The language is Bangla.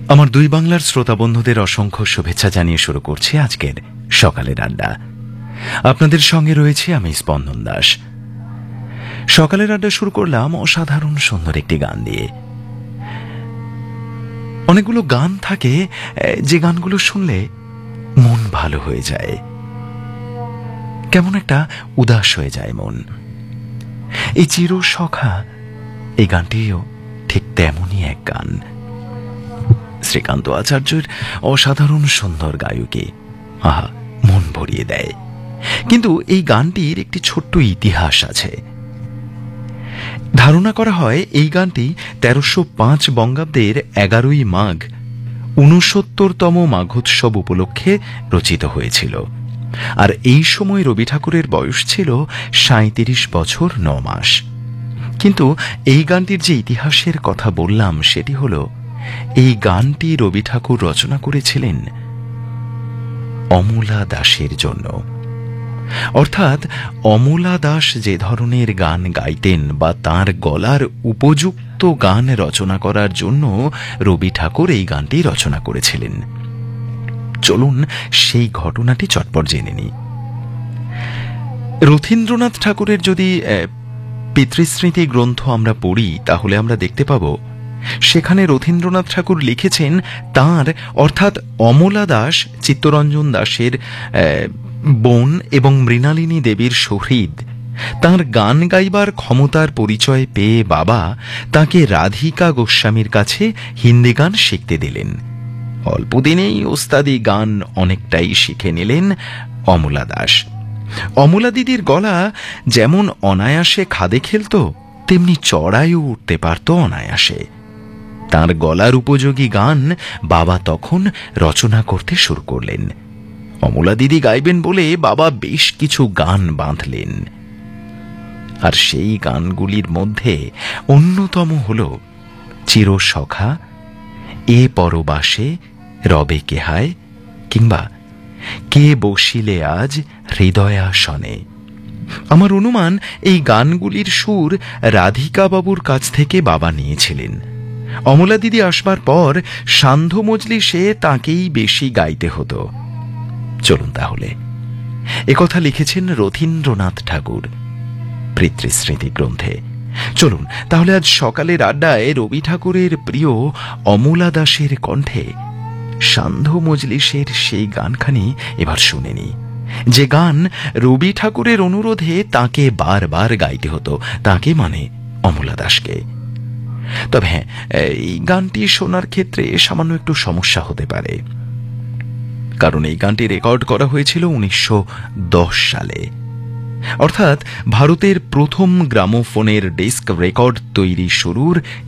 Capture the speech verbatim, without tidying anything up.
আমার দুই বাংলার শ্রোতা বন্ধুদের অসংখ্য শুভেচ্ছা জানিয়ে শুরু করছি আজকের সকালের আড্ডা। আপনাদের সঙ্গে রয়েছে আমি স্পন্দন দাস। সকালের আড্ডা শুরু করলাম অসাধারণ সুন্দর একটি গান দিয়ে। অনেকগুলো গান থাকে যে গানগুলো শুনলে মন ভালো হয়ে যায়, কেমন একটা উদাস হয়ে যায় মন। এই চির সখা এই গানটিও ঠিক তেমনই এক গান। শ্রীকান্ত আচার্যের অসাধারণ সুন্দর গায়কী, আহা, মন ভরিয়ে দেয়। কিন্তু এই গানটির একটি ছোট্ট ইতিহাস আছে। ধারণা করা হয় এই গানটি তেরোশো পাঁচ বঙ্গাব্দের এগারোই মাঘ ঊনসত্তরতম মাঘোৎসব উপলক্ষে রচিত হয়েছিল। আর এই সময় রবি ঠাকুরের বয়স ছিল সাঁইত্রিশ বছর ন মাস। কিন্তু এই গানটির যে ইতিহাসের কথা বললাম সেটি হল, এই গানটি রবি ঠাকুর রচনা করেছিলেন অমলা দাসের জন্য। অর্থাৎ অমলা দাস যে ধরনের গান গাইতেন বা তার গলার উপযুক্ত গান রচনা করার জন্য রবি ঠাকুর এই গানটি রচনা করেছিলেন। চলুন সেই ঘটনাটি চটপট জেনে নিই। রথীন্দ্রনাথ ঠাকুরের যদি পিতৃস্মৃতি গ্রন্থ আমরা পড়ি তাহলে আমরা দেখতে পাব সেখানে রথীন্দ্রনাথ ঠাকুর লিখেছেন তাঁর অর্থাৎ অমলা দাস চিত্তরঞ্জন দাসের বোন এবং মৃণালিনী দেবীর সহৃদ তাঁর গান গাইবার ক্ষমতার পরিচয় পেয়ে বাবা তাঁকে রাধিকা গোস্বামীর কাছে হিন্দি গান শিখতে দিলেন। অল্পদিনেই ওস্তাদি গান অনেকটাই শিখে নিলেন অমলা দাস। অমলা দিদির গলা যেমন অনায়াসে খাদে খেলত, তেমনি চড়াইও উঠতে পারত অনায়াসে। তাঁর গলার উপযোগী গান বাবা তখন রচনা করতে শুরু করলেন। অমলা দিদি গাইবেন বলে বাবা বেশ কিছু গান বাঁধলেন। আর সেই গানগুলির মধ্যে অন্যতম হল চিরসখা, এ পরবাসে রবে কেহায়, কিংবা কে বসিলে আজ হৃদয়াসনে। আমার অনুমান এই গানগুলির সুর রাধিকা বাবুর কাছ থেকে বাবা নিয়েছিলেন। অমলা দিদি আসবার পর সান্ধ্য মজলিসে তাঁকেই বেশি গাইতে হতো। চলুন তাহলে, একথা লিখেছেন রথীন্দ্রনাথ ঠাকুর পিতৃস্মৃতি গ্রন্থে। চলুন তাহলে আজ সকালের আড্ডায় রবি ঠাকুরের প্রিয় অমলা দাসের কণ্ঠে সান্ধ্য মজলিসের সেই গানখানি এবার শুনে নি, যে গান রবি ঠাকুরের অনুরোধে তাকে বারবার গাইতে হতো, তাকে মানে অমলা দাসকে। তবে হ্যাঁ, এই গানটি শোনার ক্ষেত্রে সামান্য একটু সমস্যা হতে পারে, কারণ এই গানটি রেকর্ড করা হয়েছিল উনিশশো দশ সালে। অর্থাৎ ভারতের প্রথম গ্রামোফোনের ডিস্ক রেকর্ড তৈরি শুরুর